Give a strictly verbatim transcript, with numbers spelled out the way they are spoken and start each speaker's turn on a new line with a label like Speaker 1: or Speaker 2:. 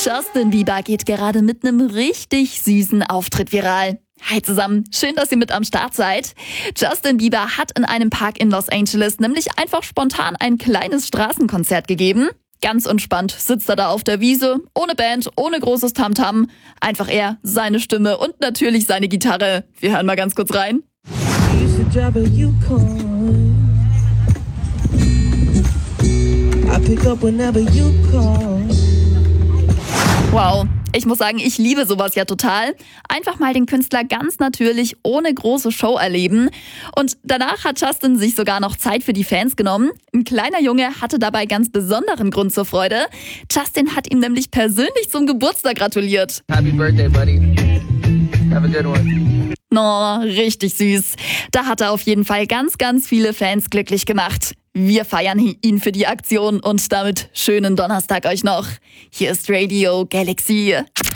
Speaker 1: Justin Bieber geht gerade mit einem richtig süßen Auftritt viral. Hi zusammen, schön, dass ihr mit am Start seid. Justin Bieber hat in einem Park in Los Angeles nämlich einfach spontan ein kleines Straßenkonzert gegeben. Ganz entspannt sitzt er da auf der Wiese, ohne Band, ohne großes Tamtam. Einfach er, seine Stimme und natürlich seine Gitarre. Wir hören mal ganz kurz rein. Wow, ich muss sagen, ich liebe sowas ja total. Einfach mal den Künstler ganz natürlich ohne große Show erleben. Und danach hat Justin sich sogar noch Zeit für die Fans genommen. Ein kleiner Junge hatte dabei ganz besonderen Grund zur Freude. Justin hat ihm nämlich persönlich zum Geburtstag gratuliert.
Speaker 2: Happy birthday, buddy. Have a good one.
Speaker 1: No, richtig süß. Da hat er auf jeden Fall ganz, ganz viele Fans glücklich gemacht. Wir feiern ihn für die Aktion und damit schönen Donnerstag euch noch. Hier ist Radio Galaxy.